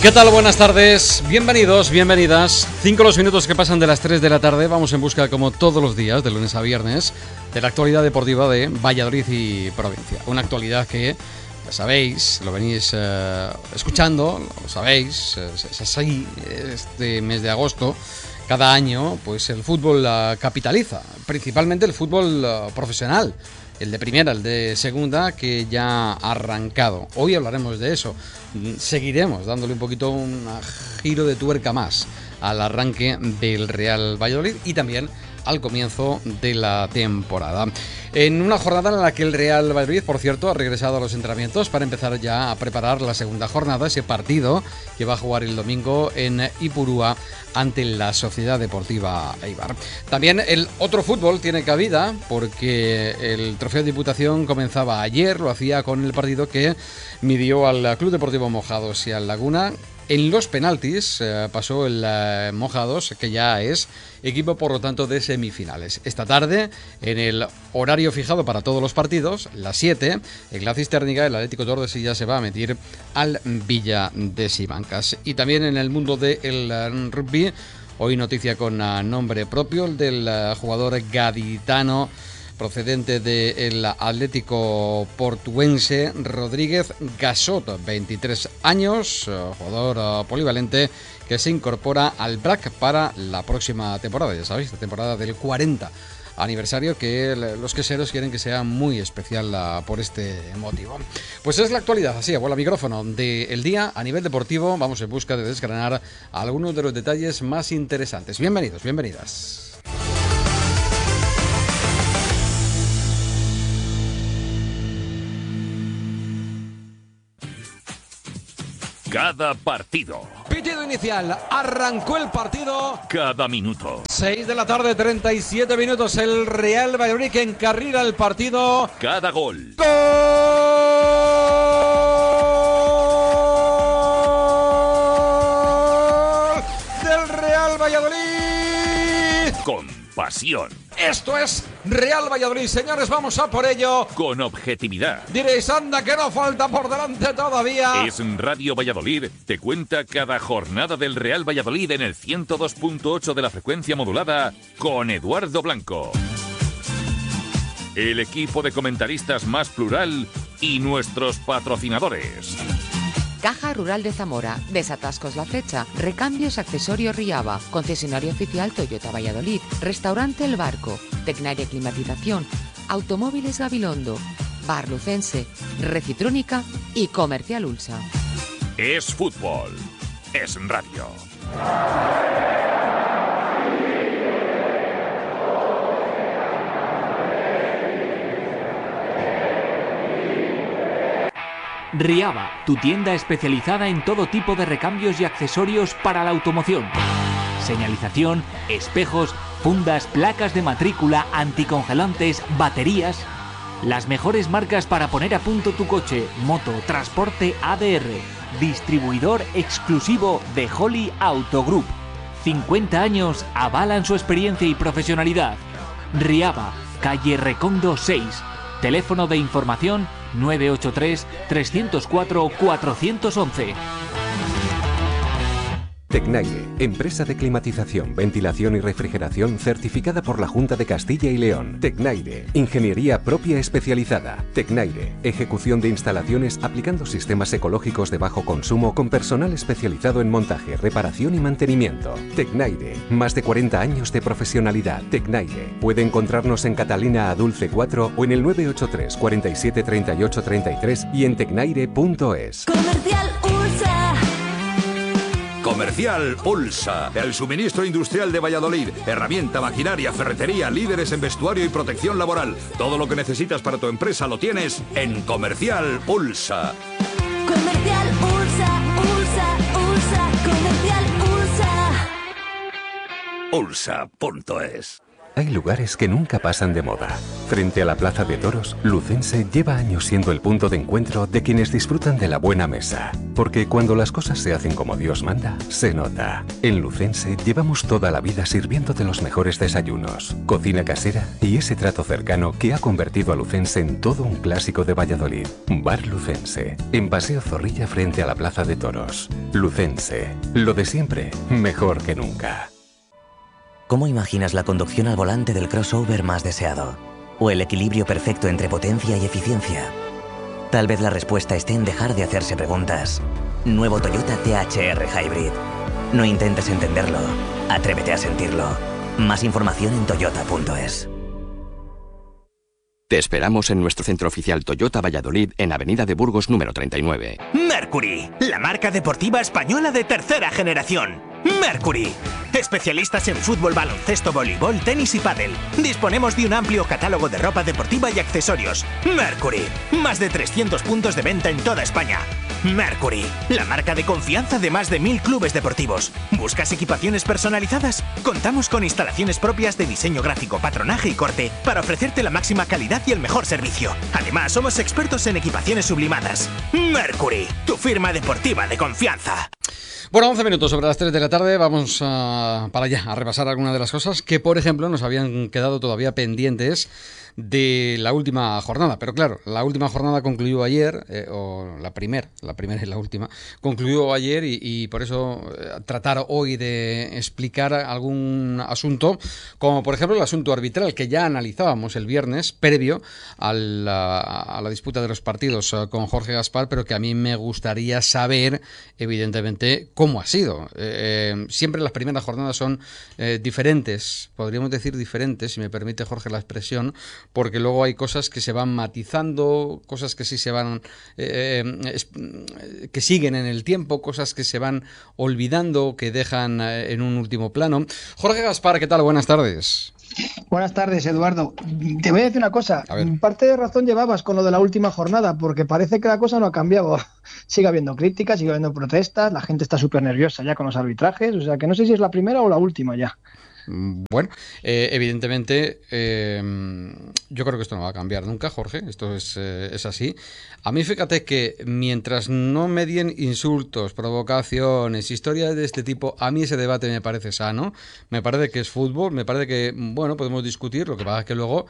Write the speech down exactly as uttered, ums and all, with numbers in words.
¿Qué tal? Buenas tardes, bienvenidos, bienvenidas. Cinco los minutos que pasan de las tres de la tarde. Vamos en busca, como todos los días, de lunes a viernes, de la actualidad deportiva de Valladolid y provincia. Una actualidad que, ya sabéis, lo venís eh, escuchando, lo sabéis, es, es así, este mes de agosto. Cada año, pues el fútbol uh, capitaliza, principalmente el fútbol uh, profesional, el de primera, el de segunda, que ya ha arrancado. Hoy hablaremos de eso. Seguiremos dándole un poquito un giro de tuerca más al arranque del Real Valladolid y también al comienzo de la temporada. En una jornada en la que el Real Valladolid, por cierto, ha regresado a los entrenamientos para empezar ya a preparar la segunda jornada, ese partido que va a jugar el domingo en Ipurúa ante la Sociedad Deportiva Eibar. También el otro fútbol tiene cabida porque el Trofeo de Diputación comenzaba ayer, lo hacía con el partido que midió al Club Deportivo Mojados y al Laguna. En los penaltis eh, pasó el eh, Mojados, que ya es equipo, por lo tanto, de semifinales. Esta tarde, en el horario fijado para todos los partidos, las siete, en la Cistérnica, el Atlético Tordesillas se va a meter al Villa de Simancas. Y también en el mundo del uh, rugby, hoy noticia con uh, nombre propio, el del uh, jugador gaditano procedente del Atlético Portuense, Rodríguez Gasot, veintitrés años, jugador polivalente que se incorpora al B R A C para la próxima temporada, ya sabéis, la temporada del cuarenta aniversario, que los queseros quieren que sea muy especial por este motivo. Pues es la actualidad, así, abuela micrófono del día a nivel deportivo. Vamos en busca de desgranar algunos de los detalles más interesantes. Bienvenidos, bienvenidas. Cada partido. Pitido inicial, arrancó el partido. Cada minuto. seis de la tarde, treinta y siete minutos. El Real Valladolid que encarrila el partido. Cada gol. ¡Gol del Real Valladolid! Con pasión. Esto es Real Valladolid, señores, vamos a por ello. Con objetividad. Diréis, anda, que no falta por delante todavía. Es Radio Valladolid, te cuenta cada jornada del Real Valladolid en el ciento dos punto ocho de la frecuencia modulada con Eduardo Blanco. El equipo de comentaristas más plural y nuestros patrocinadores. Caja Rural de Zamora, Desatascos La Flecha, Recambios Accesorios Riava, Concesionario Oficial Toyota Valladolid, Restaurante El Barco, Tecnaria Climatización, Automóviles Gabilondo, Bar Lucense, Recitrónica y Comercial Ulsa. Es fútbol, es radio. Riava, tu tienda especializada en todo tipo de recambios y accesorios para la automoción. Señalización, espejos, fundas, placas de matrícula, anticongelantes, baterías. Las mejores marcas para poner a punto tu coche, moto, transporte A D R. Distribuidor exclusivo de Holly Auto Group. cincuenta años avalan su experiencia y profesionalidad. Riava, calle Recondo seis. Teléfono de información nueve ocho tres, tres cero cuatro, cuatro uno uno. Tecnaire, empresa de climatización, ventilación y refrigeración certificada por la Junta de Castilla y León. Tecnaire, ingeniería propia especializada. Tecnaire, ejecución de instalaciones aplicando sistemas ecológicos de bajo consumo con personal especializado en montaje, reparación y mantenimiento. Tecnaire, más de cuarenta años de profesionalidad. Tecnaire, puede encontrarnos en Catalina Adulce cuatro o en el nueve ocho tres, cuarenta y siete, treinta y ocho, treinta y tres y en tecnaire punto es. Comercial Ulsa. Comercial Ulsa, el suministro industrial de Valladolid. Herramienta, maquinaria, ferretería, líderes en vestuario y protección laboral. Todo lo que necesitas para tu empresa lo tienes en Comercial Ulsa. Comercial Ulsa, Ulsa, Ulsa, Comercial Ulsa. Ulsa punto es. Hay lugares que nunca pasan de moda. Frente a la Plaza de Toros, Lucense lleva años siendo el punto de encuentro de quienes disfrutan de la buena mesa. Porque cuando las cosas se hacen como Dios manda, se nota. En Lucense llevamos toda la vida sirviéndote los mejores desayunos, cocina casera y ese trato cercano que ha convertido a Lucense en todo un clásico de Valladolid. Bar Lucense, en Paseo Zorrilla frente a la Plaza de Toros. Lucense, lo de siempre, mejor que nunca. ¿Cómo imaginas la conducción al volante del crossover más deseado? ¿O el equilibrio perfecto entre potencia y eficiencia? Tal vez la respuesta esté en dejar de hacerse preguntas. Nuevo Toyota T H R Hybrid. No intentes entenderlo, atrévete a sentirlo. Más información en toyota punto es. Te esperamos en nuestro centro oficial Toyota Valladolid en Avenida de Burgos número treinta y nueve. Mercury, la marca deportiva española de tercera generación. Mercury, especialistas en fútbol, baloncesto, voleibol, tenis y pádel. Disponemos de un amplio catálogo de ropa deportiva y accesorios. Mercury, más de trescientos puntos de venta en toda España. Mercury, la marca de confianza de más de mil clubes deportivos. ¿Buscas equipaciones personalizadas? Contamos con instalaciones propias de diseño gráfico, patronaje y corte para ofrecerte la máxima calidad y el mejor servicio. Además, somos expertos en equipaciones sublimadas. Mercury, tu firma deportiva de confianza. Bueno, once minutos sobre las tres de la tarde, vamos a, para allá a repasar algunas de las cosas que, por ejemplo, nos habían quedado todavía pendientes de la última jornada. Pero claro, la última jornada concluyó ayer, eh, o la primera, la primera y la última, concluyó ayer y, y por eso eh, tratar hoy de explicar algún asunto, como por ejemplo el asunto arbitral que ya analizábamos el viernes, previo a la, a la disputa de los partidos eh, con Jorge Gaspar, pero que a mí me gustaría saber, evidentemente, cómo ha sido. Eh, siempre las primeras jornadas son eh, diferentes, podríamos decir diferentes, si me permite Jorge la expresión, porque luego hay cosas que se van matizando, cosas que sí se van, eh, eh, que siguen en el tiempo, cosas que se van olvidando, que dejan eh, en un último plano. Jorge Gaspar, ¿qué tal? Buenas tardes. Buenas tardes, Eduardo. Te voy a decir una cosa. Parte de razón llevabas con lo de la última jornada, porque parece que la cosa no ha cambiado. Sigue habiendo críticas, sigue habiendo protestas, la gente está súper nerviosa ya con los arbitrajes, o sea que no sé si es la primera o la última ya. Bueno, eh, evidentemente eh, yo creo que esto no va a cambiar nunca, Jorge, esto es, eh, es así. A mí fíjate que mientras no medien insultos, provocaciones, historias de este tipo, a mí ese debate me parece sano, me parece que es fútbol, me parece que, bueno, podemos discutir, lo que pasa es que luego